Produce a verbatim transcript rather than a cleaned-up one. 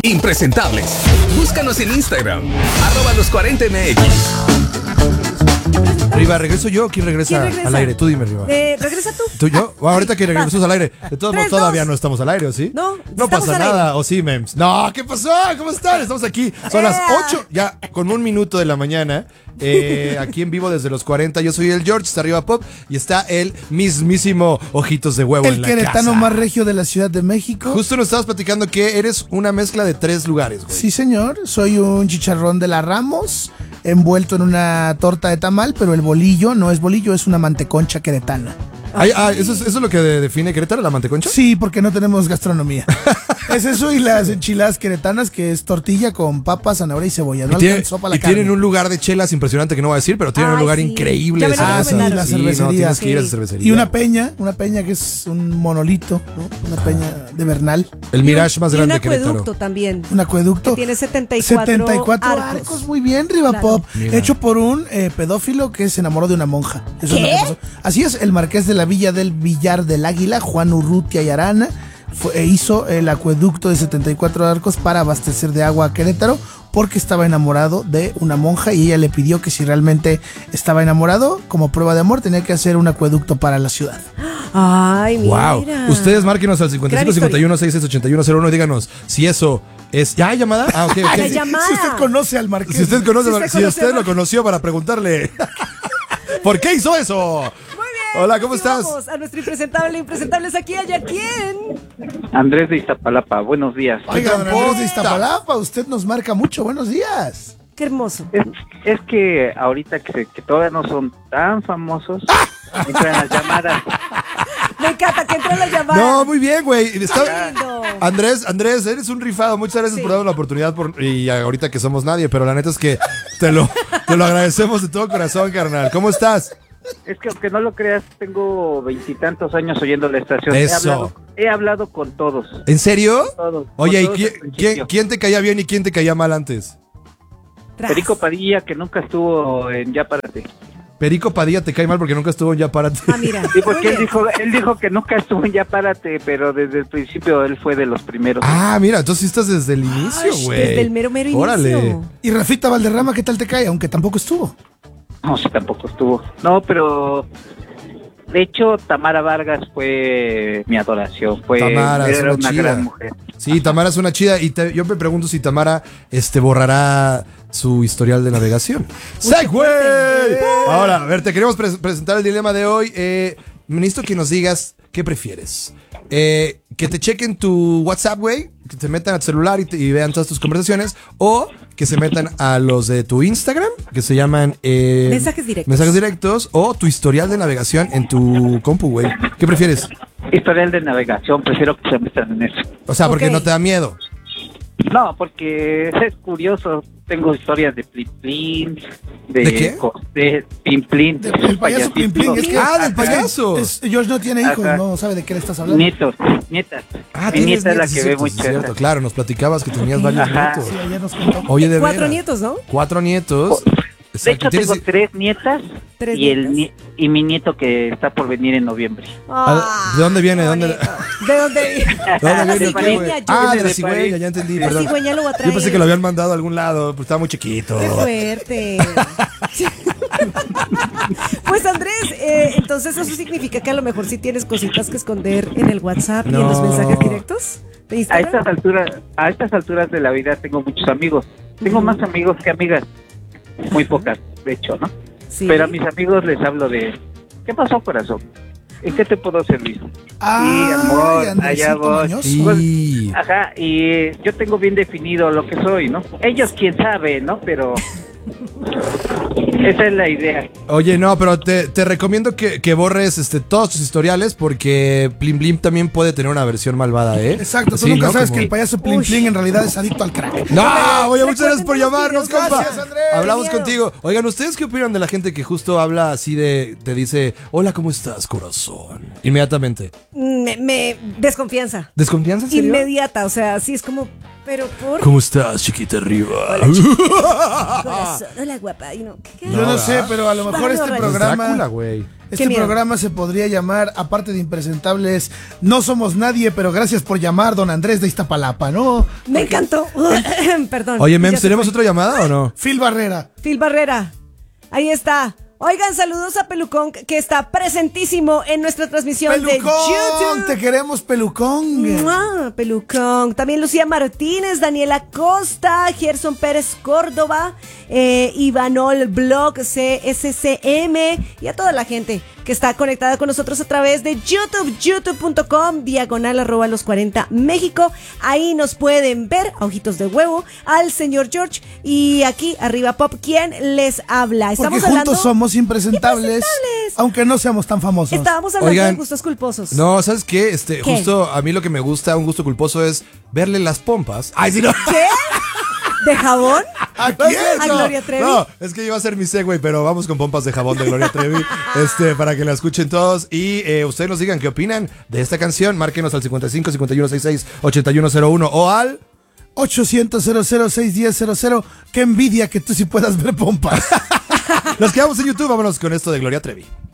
Impresentables. Búscanos en Instagram, arroba los cuarenta M X. Riva, ¿regreso yo o quién regresa, ¿Quién regresa? al aire? Tú dime, Riva. Eh, ¿Regresa tú? ¿Tú yo? Bueno, ahorita que regresamos al aire. De todos modos, Tres, todavía dos. no estamos al aire, ¿o sí? No, No estamos pasa al nada, aire. ¿o sí, Mems? No, ¿qué pasó? ¿Cómo están? Estamos aquí. Son las ¡Ea! ocho, ya con un minuto de la mañana. Eh, aquí en vivo desde los cuarenta. Yo soy el George, está arriba Pop. Y está el mismísimo Ojitos de Huevo El en la queretano casa. más regio de la Ciudad de México. Justo nos estabas platicando que eres una mezcla de tres lugares, güey. Sí, señor. Soy un chicharrón de la Ramos, envuelto en una torta de tamal, pero el bolillo no es bolillo, es una manteconcha queretana. Ay, ah, ¿eso, es, ¿Eso es lo que define Querétaro, la manteconcha? Sí, porque no tenemos gastronomía. Es eso y las enchiladas queretanas, que es tortilla con papas, zanahoria y cebolla. No Y, tiene- alcanzó para la y carne. tienen un lugar de chelas impresionante que no voy a decir, pero tienen un Ay, lugar sí. increíble. Ya me de lo cerveza. recomendaron. la Sí, no, cervecería. tienes que ir a esa Sí. cervecería. Y una peña, una peña que es un monolito, ¿no? Una peña de Bernal. El Mirage más Y un grande de Querétaro. acueducto también. Un acueducto. Que tiene setenta y cuatro setenta y cuatro arcos. arcos. Muy bien, Riva Claro. Pop. Mira. Hecho por un eh, pedófilo que se enamoró de una monja. Eso es lo ¿Qué? que pasó. Así es, el marqués de la Villa del Villar del Águila, Juan Urrutia y Arana, fue- e hizo el acueducto de setenta y cuatro arcos para abastecer de agua a Querétaro porque estaba enamorado de una monja y ella le pidió que si realmente estaba enamorado, como prueba de amor, tenía que hacer un acueducto para la ciudad. Ay, mira. Wow. Ustedes márquenos al cincuenta y cinco cincuenta y uno sesenta y seis ochenta y uno cero uno y díganos si eso es. ¿Ya hay llamada? Ah, ok, ok. La llamada. Si usted conoce al marqués. Si usted conoce, Si usted si conoce usted a lo Mar- conoció para preguntarle ¿por qué hizo eso? Muy bien. Hola, ¿cómo Así estás? Vamos a nuestro impresentable, impresentables aquí, allá, ¿quién? Andrés de Iztapalapa, buenos días. Oiga, don tramposa. Andrés de Iztapalapa, usted nos marca mucho. Buenos días. Qué hermoso. Es, es que ahorita que, se- que todavía no son tan famosos, entran las llamadas. Me encanta que entre la llamada. No, muy bien, güey. Está- Qué lindo. Andrés, Andrés, eres un rifado. Muchas gracias Sí. por darnos la oportunidad por, y ahorita que somos nadie, pero la neta es que te lo, te lo agradecemos de todo corazón, carnal. ¿Cómo estás? Es que aunque no lo creas, tengo veintitantos años oyendo la estación. He Eso. hablado, he hablado con todos. ¿En serio? todos Oye, con ¿y todos quién, al principio. quién, quién te caía bien y quién te caía mal antes? Tras. Perico Padilla, que nunca estuvo en Ya Párate. Perico Padilla te cae mal porque nunca estuvo en Ya Párate. Ah, mira. Sí, porque Muy él bien. dijo, él dijo que nunca estuvo en Ya Párate, pero desde el principio él fue de los primeros. Ah, mira, entonces sí estás desde el inicio, güey. Desde el mero, mero inicio. Órale. Y Rafita Valderrama, ¿qué tal te cae? Aunque tampoco estuvo. No, sí, tampoco estuvo. No, pero de hecho Tamara Vargas fue mi adoración. Fue Tamara, es era una una chida. gran mujer. Sí, Tamara es una chida. Y te- yo me pregunto si Tamara este, borrará su historial de navegación. ¡Segway! Ahora, a ver, te queremos pre- presentar el dilema de hoy. Eh, necesito que nos digas qué prefieres. Eh, que te chequen tu WhatsApp, güey. Que te metan a tu celular y, te- y vean todas tus conversaciones. O que se metan a los de tu Instagram, que se llaman... eh, Mensajes directos. Mensajes directos. O tu historial de navegación en tu compu, güey. ¿Qué prefieres? Historial de navegación, prefiero que se metan en eso. O sea, porque Ok. no te da miedo. No, porque es curioso. Tengo historias de Plin Plin, de, ¿De qué? co- de Plin Plin, De- de el payaso Plin Plin. Es que, Ah, del es que- payaso. es- George no tiene hijos, Ajá. no sabe de qué le estás hablando. nietos, nietas. Ah, Mi tienes nieta es la nietos, que es ve cierto, mucho es cierto. esa. Claro, nos platicabas que tenías varios Ajá. nietos. Sí, ayer nos contó. Oye, de Cuatro veras. nietos, ¿no? Cuatro nietos. De Exacto. hecho, ¿Tienes- tengo tres nietas ¿Tres y el nietas? nie- y mi nieto que está por venir en noviembre. Ah, ¿de dónde viene? ¿De dónde- bonito. ¿De dónde viene? ¿De dónde La viene? ¿Qué, cigüeña, güey? yo. Ah, de Viene la de cigüeña, París. ya entendí, La perdón. cigüeña lo va a Yo traer. pensé que lo habían mandado a algún lado, pues estaba muy chiquito. Qué fuerte. Pues Andrés, eh, entonces eso significa que a lo mejor sí tienes cositas que esconder en el WhatsApp y en los No. mensajes directos de A Instagram. estas alturas, a estas alturas de la vida tengo muchos amigos. Tengo más amigos que amigas. Muy pocas, de hecho, ¿no? Sí. Pero a mis amigos les hablo de ¿qué pasó, corazón? ¿En qué te puedo servir? Ay, amor, allá Andresito voy. mañoso. Sí. Ajá, y yo tengo bien definido lo que soy, ¿no? Ellos quién sabe, ¿no? Pero esa es la idea. Oye, no, pero te, te recomiendo que, que borres este, todos tus historiales porque Plim Blim también puede tener una versión malvada, ¿eh? Exacto, tú Sí, nunca ¿no? sabes Como- que el payaso Plin Uy. Plin en realidad es adicto al crack. No, oye, muchas gracias por Recuerden los llamarnos, videos. compa. Gracias, Andrés. Hablamos Qué miedo. contigo. Oigan, ¿ustedes qué opinan de la gente que justo habla así de, te dice, hola, ¿cómo estás, corazón? Inmediatamente. Me, me- desconfianza. ¿Desconfianza, en serio? Inmediata, o sea, sí es como, pero por ¿Cómo estás, chiquita arriba? corazón. Hola, guapa. Y no, ¿qué- qué? Yo no sé, pero a lo mejor Vale, este borracho. programa Drácula, güey. Este miedo. programa se podría llamar, aparte de impresentables, No Somos Nadie, pero gracias por llamar, don Andrés de Iztapalapa, ¿no? Me encantó. Perdón. Oye, Ya Mems, se ¿tenemos fue. otra llamada o no? Phil Barrera. Phil Barrera. Ahí está. Oigan, saludos a Pelucón, que está presentísimo en nuestra transmisión de Pelucón, YouTube. te queremos, Pelucón. ¡Mua! Pelucón. También Lucía Martínez, Daniela Costa, Gerson Pérez Córdoba, eh, Ivanol Blog, C S C M y a toda la gente que está conectada con nosotros a través de YouTube, youtube punto com, diagonal arroba los cuarenta México. Ahí nos pueden ver, a ojitos de huevo, al señor George y aquí arriba Pop, quien les habla. Estamos Porque hablando. juntos somos impresentables, Impresentables. aunque no seamos tan famosos. Estábamos hablando Oigan, de gustos culposos. No, ¿sabes qué? Este, ¿Qué? justo a mí lo que me gusta, un gusto culposo es verle las pompas. Ay, sí, no. ¿Qué? ¿De jabón? ¿A No es quién? cierto. ¿A Gloria Trevi? No, es que iba a ser mi segue, pero vamos con pompas de jabón de Gloria Trevi, este, para que la escuchen todos y eh, ustedes nos digan qué opinan de esta canción. Márquenos al cincuenta y cinco, cincuenta y uno, sesenta y seis, ochenta y uno cero uno o al ochocientos, cero cero, seis diez, cero cero. Qué envidia que tú sí puedas ver pompas. Nos quedamos en YouTube, vámonos con esto de Gloria Trevi.